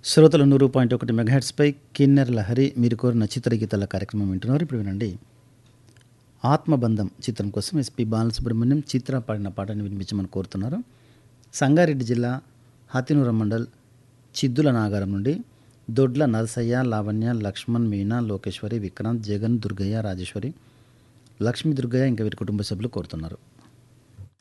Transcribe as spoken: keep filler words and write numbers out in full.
శ్రోతలు నూరు పాయింట్ ఒకటి మెగాహెట్స్పై కిన్నెర లహరి మీరు కోరిన చిత్రగీతాల కార్యక్రమం వింటున్నారు. ఇప్పుడు వినండి, ఆత్మబంధం చిత్రం కోసం ఎస్పి బాలసుబ్రహ్మణ్యం చిత్ర పాడిన పాటను వినిపించమని కోరుతున్నారు. సంగారెడ్డి జిల్లా హతినూర మండల్ చిద్దుల నాగారం నుండి దొడ్ల నరసయ్య, లావణ్య, లక్ష్మణ్, మీనా, లోకేశ్వరి, విక్రాంత్, జగన్, దుర్గయ్య, రాజేశ్వరి, లక్ష్మీ దుర్గయ్య ఇంకా వీరి కుటుంబ సభ్యులు కోరుతున్నారు.